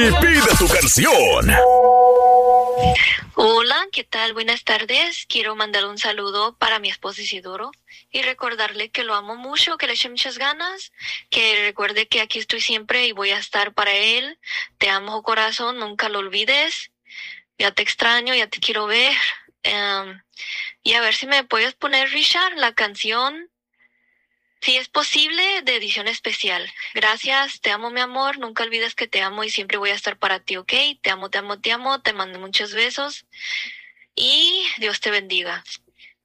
Y pide tu canción. Hola, ¿qué tal? Buenas tardes. Quiero mandar un saludo para mi esposo Isidoro y recordarle que lo amo mucho, que le eche muchas ganas, que recuerde que aquí estoy siempre y voy a estar para él. Te amo, corazón, nunca lo olvides. Ya te extraño, ya te quiero ver. Y a ver si me puedes poner, Richard, la canción, si es posible, de edición especial. Gracias, te amo, mi amor. Nunca olvides que te amo y siempre voy a estar para ti, ¿ok? Te amo, te amo, te amo. Te mando muchos besos y Dios te bendiga.